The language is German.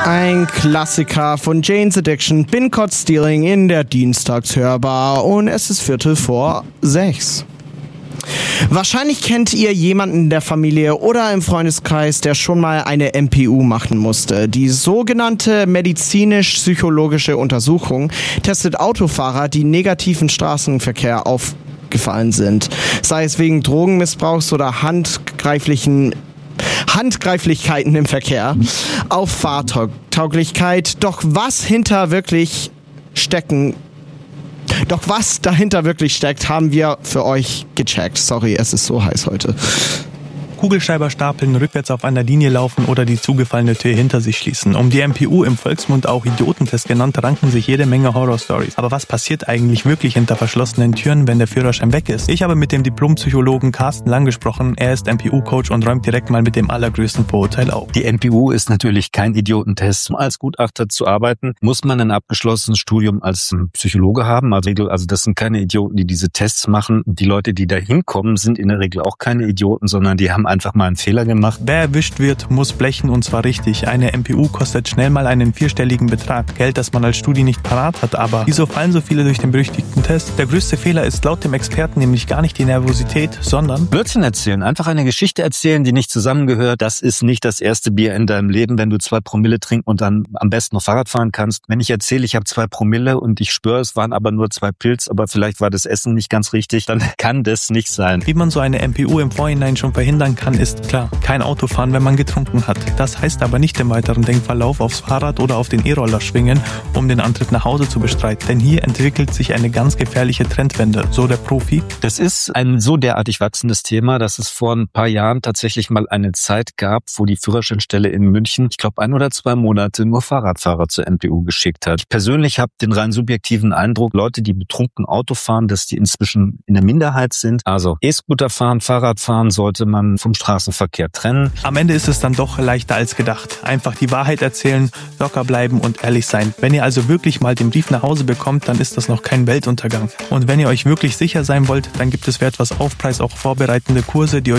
Ein Klassiker von Jane's Addiction, Been Caught Stealing in der Dienstagshörbar und es ist 5:45. Wahrscheinlich kennt ihr jemanden in der Familie oder im Freundeskreis, der schon mal eine MPU machen musste. Die sogenannte medizinisch-psychologische Untersuchung testet Autofahrer, die negativen Straßenverkehr aufgefallen sind. Sei es wegen Drogenmissbrauchs oder Handgreiflichkeiten im Verkehr, auf Fahrtauglichkeit. Doch was dahinter wirklich steckt, haben wir für euch gecheckt. Sorry, es ist so heiß heute. Kugelschreiber stapeln, rückwärts auf einer Linie laufen oder die zugefallene Tür hinter sich schließen. Um die MPU, im Volksmund auch Idiotentest genannt, ranken sich jede Menge Horrorstories. Aber was passiert eigentlich wirklich hinter verschlossenen Türen, wenn der Führerschein weg ist? Ich habe mit dem Diplompsychologen Carsten Lang gesprochen. Er ist MPU-Coach und räumt direkt mal mit dem allergrößten Vorurteil auf. Die MPU ist natürlich kein Idiotentest. Um als Gutachter zu arbeiten, muss man ein abgeschlossenes Studium als Psychologe haben. Also das sind keine Idioten, die diese Tests machen. Die Leute, die da hinkommen, sind in der Regel auch keine Idioten, sondern die haben einfach mal einen Fehler gemacht. Wer erwischt wird, muss blechen und zwar richtig. Eine MPU kostet schnell mal einen 4-stelligen Betrag. Geld, das man als Studi nicht parat hat, aber wieso fallen so viele durch den berüchtigten Test? Der größte Fehler ist laut dem Experten nämlich gar nicht die Nervosität, sondern Blödsinn erzählen. Einfach eine Geschichte erzählen, die nicht zusammengehört. Das ist nicht das erste Bier in deinem Leben, wenn du 2 Promille trinken und dann am besten noch Fahrrad fahren kannst. Wenn ich erzähle, ich habe 2 Promille und ich schwöre, es waren aber nur 2 Pilz, aber vielleicht war das Essen nicht ganz richtig, dann kann das nicht sein. Wie man so eine MPU im Vorhinein schon verhindern kann, ist klar. Kein Auto fahren, wenn man getrunken hat. Das heißt aber nicht im weiteren Denkverlauf aufs Fahrrad oder auf den E-Roller schwingen, um den Antritt nach Hause zu bestreiten. Denn hier entwickelt sich eine ganz gefährliche Trendwende, so der Profi. Das ist ein so derartig wachsendes Thema, dass es vor ein paar Jahren tatsächlich mal eine Zeit gab, wo die Führerscheinstelle in München, ich glaube 1 oder 2 Monate, nur Fahrradfahrer zur MPU geschickt hat. Ich persönlich habe den rein subjektiven Eindruck, Leute, die betrunken Auto fahren, dass die inzwischen in der Minderheit sind. Also E-Scooter fahren, Fahrrad fahren sollte man vom Straßenverkehr trennen. Am Ende ist es dann doch leichter als gedacht. Einfach die Wahrheit erzählen, locker bleiben und ehrlich sein. Wenn ihr also wirklich mal den Brief nach Hause bekommt, dann ist das noch kein Weltuntergang. Und wenn ihr euch wirklich sicher sein wollt, dann gibt es für etwas Aufpreis auch vorbereitende Kurse, die euch